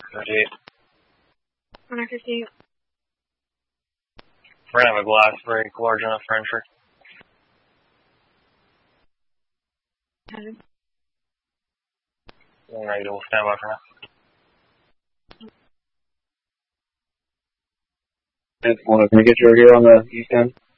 38. 158. We're gonna have a glass break large enough for entry. Negative, we'll stand by for now. Can we get you over here on the east end?